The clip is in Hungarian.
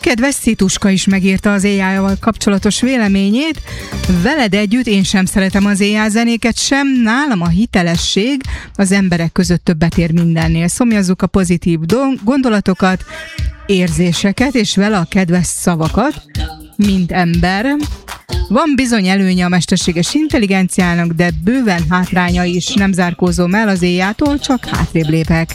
kedves Szituska is megírta az AI-val kapcsolatos véleményét. Veled együtt én sem szeretem az AI zenéket, sem nálam a hitelesség az emberek között többet ér mindennél. Szomjazzuk a pozitív gondolatokat, érzéseket és vele a kedves szavakat, mint ember. Van bizony előnye a mesterséges intelligenciának, de bőven hátránya is. Nem zárkózom el az AI-tól, csak hátrébb lépek.